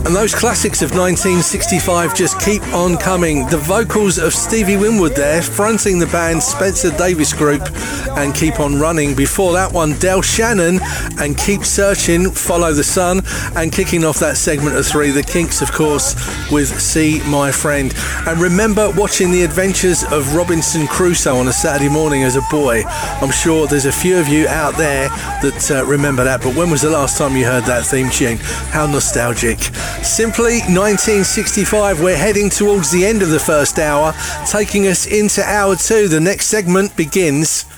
And those classics of 1965 just keep on coming. The vocals of Stevie Winwood there, fronting the band Spencer Davis Group and Keep On Running. Before that one, Del Shannon and Keep Searching, Follow the Sun. And kicking off that segment of 3, The Kinks, of course, with See My Friend. And remember watching The Adventures of Robinson Crusoe on a Saturday morning as a boy. I'm sure there's a few of you out there that remember that, but when was the last time you heard that theme tune? How nostalgic. Simply 1965, we're heading towards the end of the first hour, taking us into hour 2. The next segment begins